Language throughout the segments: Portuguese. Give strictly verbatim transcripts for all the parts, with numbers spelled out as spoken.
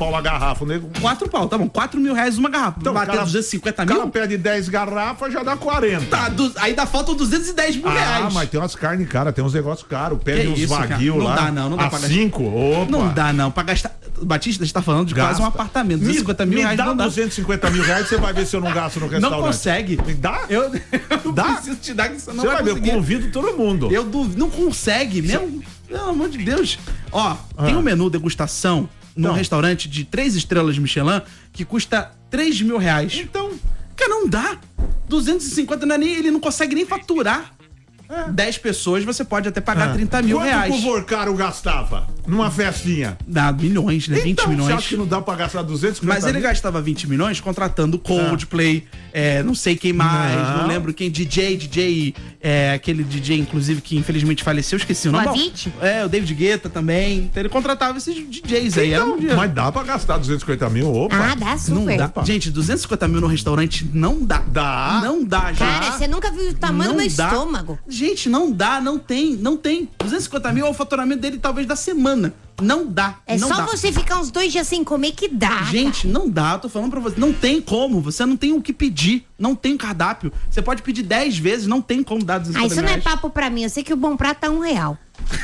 pau a garrafa. Nego... Quatro pau, tá bom. Quatro mil reais uma garrafa. Então, bater cara, duzentos e cinquenta mil? O cara pede dez garrafas, já dá quarenta. Tá, du... aí dá falta duzentos e dez mil ah, reais. Ah, mas tem umas carnes caras, tem uns negócios caros. Pede que uns isso, vaguio não lá. Não dá, não. Não dá a pra gastar. cinco? Opa. Não dá, não. Pra gastar... Batista, você tá falando de Gasta. quase um apartamento. duzentos e cinquenta mil me reais dá não dá. duzentos e cinquenta mil reais, você vai ver se eu não gasto no restaurante. Não consegue. Me dá? Eu, eu dá? preciso te dar que você não você vai, vai ver, conseguir. eu convido todo mundo. Eu duvido. Não consegue mesmo. Pelo amor de Deus. Ó, ah. tem um menu degustação num não. restaurante de três estrelas Michelin que custa três mil reais. Então... Cara, não dá. duzentos e cinquenta, não é nem, ele não consegue nem faturar. É. dez pessoas, você pode até pagar ah. trinta mil Quanto reais. Quanto o Vorcaro gastava numa festinha? Dá milhões, né? Então, vinte milhões. Você acha que não dá pra gastar duzentos e cinquenta Mas ele mil? gastava vinte milhões contratando Coldplay, ah. é, não sei quem mais, não. não lembro quem, D J, D J, é, aquele D J, inclusive, que infelizmente faleceu, esqueci o nome. O É, o David Guetta também. Então ele contratava esses D Js aí. Então, era um mas dá pra gastar duzentos e cinquenta mil? Opa. Ah, dá super. Não dá. Gente, duzentos e cinquenta mil no restaurante não dá. Dá? Não dá, gente. Cara, você nunca viu o tamanho não do meu dá. estômago. Gente, não dá, não tem, não tem. duzentos e cinquenta mil é o faturamento dele talvez da semana. Não dá. É não só dá. você ficar uns dois dias sem comer que dá. Gente, cara. não dá, tô falando pra você. Não tem como. Você não tem o que pedir. Não tem cardápio. Você pode pedir dez vezes, não tem como dar duzentos e cinquenta Ah, isso não é reais. papo pra mim. Eu sei que o bom prato tá um real.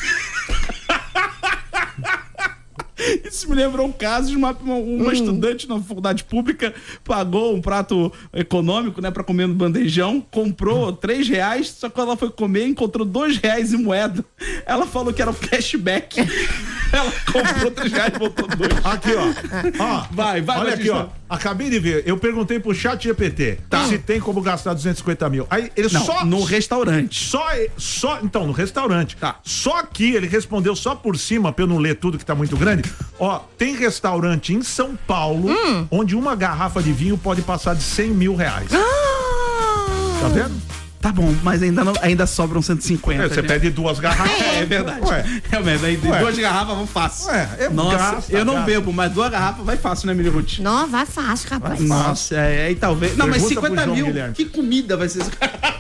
Isso me lembrou um caso de uma, uma, uma hum. estudante na faculdade pública, pagou um prato econômico, né, pra comer no bandejão, comprou três reais, só que quando ela foi comer, encontrou dois reais em moeda. Ela falou que era um cashback. Ela comprou três reais e botou dois. Aqui, ó. ó vai, vai, olha vai, aqui, ó. Acabei de ver. Eu perguntei pro chat G P T tá. se tem como gastar duzentos e cinquenta mil. Aí ele Não, só. no restaurante. Só, só. Então, no restaurante. Tá. Só que ele respondeu só por cima, pra eu não ler tudo que tá muito grande. Ó, tem restaurante em São Paulo hum. onde uma garrafa de vinho pode passar de cem mil reais. Ah. Tá vendo? Tá bom, mas ainda, não, ainda sobram cento e cinquenta. É, você pede duas garrafas. É, é verdade. Ué. É verdade. Ué. Duas garrafas vão fácil. Ué, é Nossa, gasta, eu não gasta. bebo, mas duas garrafas vai fácil, né, Mili Ruth? Não, vai fácil, rapaz. Nossa, é, aí talvez. Não, mas Pergunta cinquenta mil, Guilherme. que comida vai ser isso?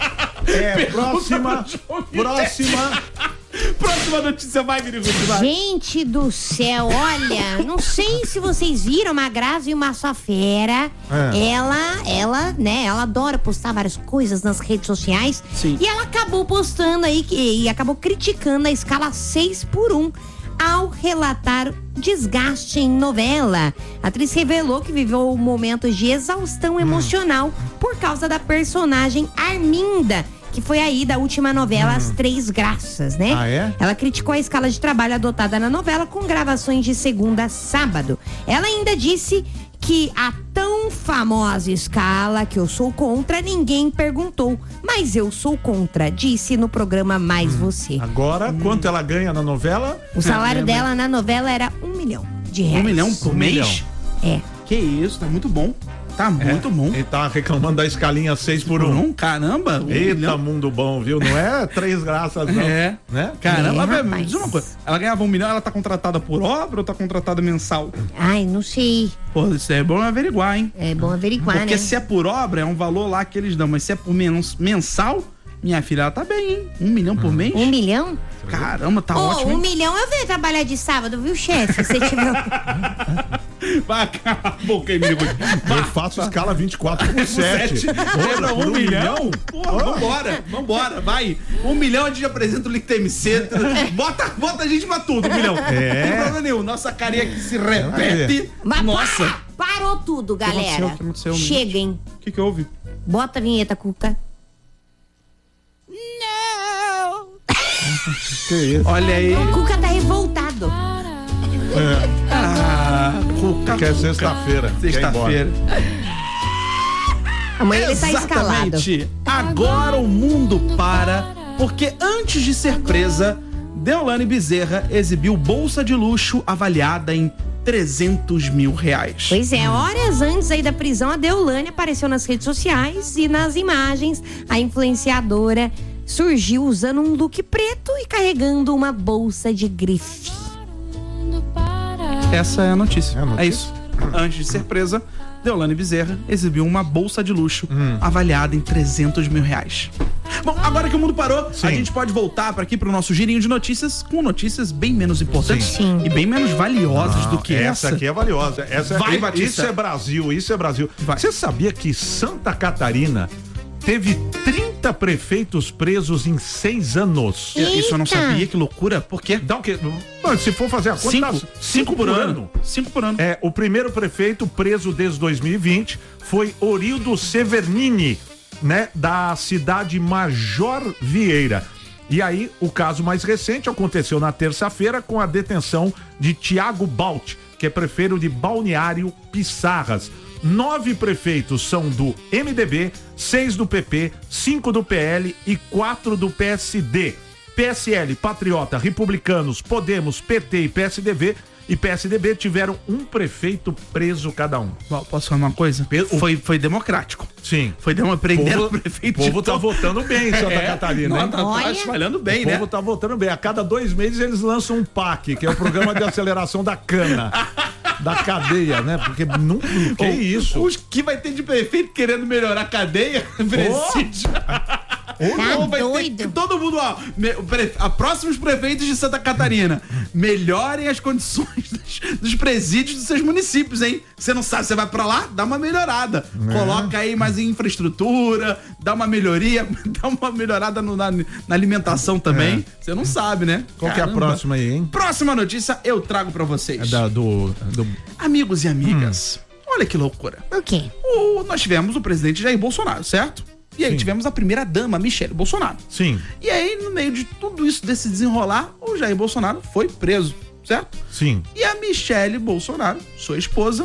É, próxima. Próxima. Próxima notícia, vai, Mili Ruth, vai. Gente do céu, olha, não sei se vocês viram, uma Grazi e uma Massafera, é. ela, ela, né, ela adora postar várias coisas nas redes sociais. Sim. E ela acabou postando aí, e, e acabou criticando a escala seis por um ao relatar desgaste em novela. A atriz revelou que viveu momentos de exaustão hum. emocional por causa da personagem Arminda, que foi aí da última novela hum. As Três Graças, né? Ah, é? Ela criticou a escala de trabalho adotada na novela com gravações de segunda a sábado. Ela ainda disse que a tão famosa escala que eu sou contra, ninguém perguntou. Mas eu sou contra, disse no programa Mais hum. Você. Agora, hum. quanto ela ganha na novela? O salário é, dela na novela era um milhão de reais. Um milhão por um mês? Milhão. É. Que isso, tá muito bom. Tá muito é, bom. Ele tá reclamando da escalinha seis por um. um caramba. Um Eita, milhão. mundo bom, viu? Não é três graças, não. É. Né? Caramba, é, me diz uma coisa. Ela ganhava um milhão, ela tá contratada por obra ou tá contratada mensal? Ai, não sei. Pô, isso é bom averiguar, hein? É bom averiguar, Porque né? se é por obra, é um valor lá que eles dão. Mas se é por mensal, minha filha, ela tá bem, hein? Um milhão por mês? Um milhão? Caramba, tá oh, ótimo. Um hein? milhão eu venho trabalhar de sábado, viu, chefe? Se tiver... Vai, cala a boca aí, amigo. Eu faço escala vinte e quatro por sete. Lembra um, um milhão? milhão? Porra, oh. vambora, vambora, vai. Um milhão a gente apresenta o Link T M C. Bota, bota a gente pra tudo, um milhão. É. Não tem problema nenhum. Nossa carinha aqui se repete. Mas Nossa. Para, parou tudo, galera. Que aconteceu? Que aconteceu, Chega, hein? O que que houve? Bota a vinheta, Cuca. Que isso? Olha aí. O Cuca tá revoltado. É. Ah, Cuca. Que é sexta-feira. Sexta-feira. Amanhã ele tá escalado. Exatamente. Agora o mundo para, porque antes de ser presa, Deolane Bezerra exibiu bolsa de luxo avaliada em trezentos mil reais. Pois é, horas antes aí da prisão, a Deolane apareceu nas redes sociais e nas imagens a influenciadora surgiu usando um look preto e carregando uma bolsa de grife. Essa é a notícia. É, a notícia? É isso. Antes de ser presa, Deolane Bezerra exibiu uma bolsa de luxo hum. avaliada em trezentos mil reais. Bom, agora que o mundo parou, Sim. a gente pode voltar para aqui pro nosso girinho de notícias com notícias bem menos importantes Sim. e bem menos valiosas do que essa. essa. aqui é valiosa. Essa Vai, é, Batista. Isso é Brasil, isso é Brasil. Vai. Você sabia que Santa Catarina teve trinta prefeitos presos em seis anos? Isso eu não Eita. sabia, que loucura. Por quê? Dá o quê? Mano, se for fazer a conta, Cinco, dá cinco por ano. Cinco por ano. É, o primeiro prefeito preso desde dois mil e vinte foi Orildo Severnini, né, da cidade Major Vieira. E aí, o caso mais recente aconteceu na terça-feira com a detenção de Tiago Balt, que é prefeito de Balneário Pissarras. Nove prefeitos são do M D B, seis do P P, cinco do P L e quatro do P S D. P S L, Patriota, Republicanos, Podemos, P T e P S D B e P S D B tiveram um prefeito preso cada um. Bom, posso falar uma coisa? Foi, foi democrático. Sim. Foi dar uma prender o povo, prefeito. O povo de tá todo- votando bem em Santa É, Catarina, não, hein? tá, tá Olha. espalhando bem, O né? povo tá votando bem. A cada dois meses eles lançam um P A C, que é o Programa de Aceleração da Cana. Da cadeia, né? Porque não. Que Ou- isso? Os que vai ter de prefeito querendo melhorar a cadeia, presídio. Ou Tá não, vai ter doido. que todo mundo, ó, me, o pre, a próximos prefeitos de Santa Catarina, melhorem as condições dos, dos presídios dos seus municípios, hein? Você não sabe, você vai pra lá, dá uma melhorada. Coloca aí mais infraestrutura, dá uma melhoria, dá uma melhorada no- na, na alimentação também. Você não sabe, né? Qual que é a Caramba. próxima aí, hein? Próxima notícia eu trago pra vocês. É da, do, do. Amigos e amigas, olha que loucura. O quê? O- nós tivemos o presidente Jair Bolsonaro, certo? E aí Sim. tivemos a primeira dama, Michele Bolsonaro. Sim, E aí, no meio de tudo isso, desse desenrolar, o Jair Bolsonaro foi preso, certo? sim. E a Michele Bolsonaro, sua esposa,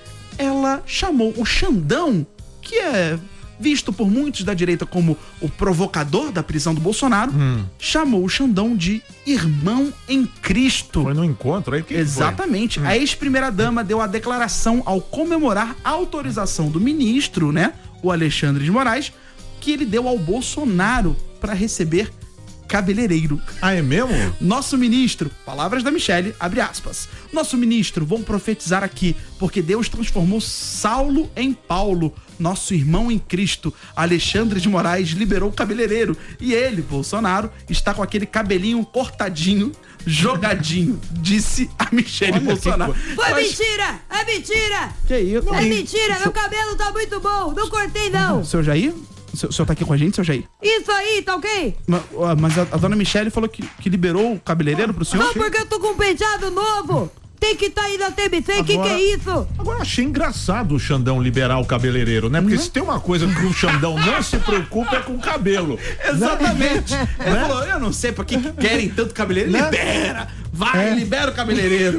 ela chamou o Xandão, que é visto por muitos da direita como o provocador da prisão do Bolsonaro, chamou o Xandão de irmão em Cristo. Foi no encontro aí que Exatamente. A ex-primeira-dama deu a declaração ao comemorar a autorização do ministro, né, o Alexandre de Moraes, que ele deu ao Bolsonaro para receber cabeleireiro. Ah, é mesmo? Nosso ministro, palavras da Michele, abre aspas. Nosso ministro, vou profetizar aqui, porque Deus transformou Saulo em Paulo, nosso irmão em Cristo. Alexandre de Moraes liberou o cabeleireiro e ele, Bolsonaro, está com aquele cabelinho cortadinho, jogadinho, disse a Michele Olha que Bolsonaro. co- Foi Mas- mentira! É mentira! Que isso? É mentira! Meu cabelo tá muito bom! Não cortei, não! Seu Jair? O senhor, o senhor tá aqui com a gente, seu Jair? Isso aí, tá ok? Ma- ó, Mas a, a dona Michele falou que, que liberou o cabeleireiro pro senhor? Não, porque eu tô com um penteado novo! Tem que tá aí na T B C, que que Agora- é isso? Agora achei engraçado o Xandão liberar o cabeleireiro, né? Porque se tem uma coisa que o Xandão não se preocupa é com o cabelo. Exatamente. Ele falou, eu não sei pra que que querem tanto cabeleireiro. Né? Libera! Vai, libera o cabeleireiro.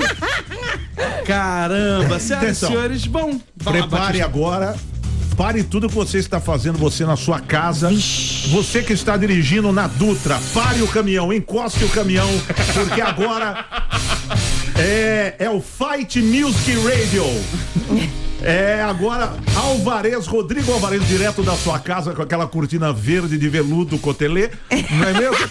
Caramba, senhoras e Atenção. senhores, bom. vai lá, Prepare Batista. agora. Pare tudo que você está fazendo, você na sua casa. Você que está dirigindo na Dutra, pare o caminhão, encoste o caminhão, porque agora é, é o Fight Music Radio. É agora Alvarez, Rodrigo Alvarez, direto da sua casa com aquela cortina verde de veludo cotelê, não é mesmo?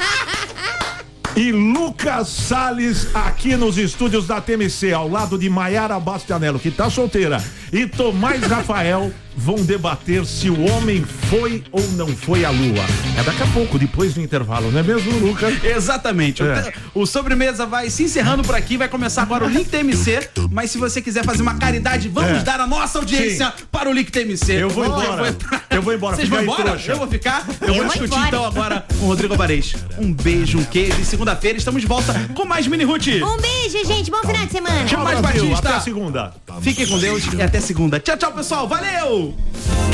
E Lucas Salles aqui nos estúdios da T M C, ao lado de Maiara Bastianello, que tá solteira, e Tomás Rafael vão debater se o homem foi ou não foi à lua. É daqui a pouco, depois do intervalo, não é mesmo, Lucas? Exatamente. O É. te- O Sobremesa vai se encerrando por aqui, vai começar agora o Link T M C, mas se você quiser fazer uma caridade, vamos É. dar a nossa audiência para o Link T M C. Eu vou Você embora. vai- Eu vou embora. Vocês Fica vão aí, embora? trouxa. Eu vou ficar? Eu, Eu vou vou discutir embora. então agora com o Rodrigo Alvarez. Um beijo, um queijo. E segunda-feira estamos de volta com mais Mini Ruth. Um beijo, gente! Bom final de semana! Tchau, mais Brasil, Batista. até a segunda. Fiquem com Deus e até segunda. Tchau, tchau, pessoal. Valeu!